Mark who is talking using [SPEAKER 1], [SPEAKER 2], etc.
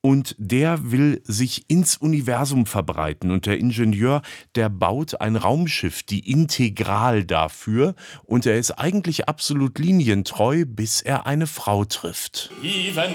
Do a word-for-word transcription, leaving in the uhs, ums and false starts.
[SPEAKER 1] und der will sich ins Universum verbreiten. Und der Ingenieur, der baut ein Raumschiff, die Integral dafür, und er ist eigentlich absolut linientreu, bis er eine Frau trifft.
[SPEAKER 2] Even